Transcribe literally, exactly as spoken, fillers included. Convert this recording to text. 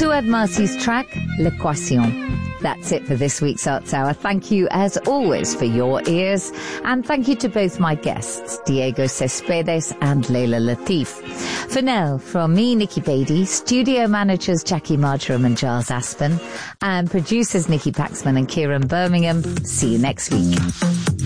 Suad Marcy's track, L'Equation. That's it for this week's Arts Hour. Thank you, as always, for your ears. And thank you to both my guests, Diego Cespedes and Leila Latif. For now, from me, Nikki Beatty, studio managers Jackie Marjoram and Giles Aspen, and producers Nikki Paxman and Kieran Birmingham. See you next week.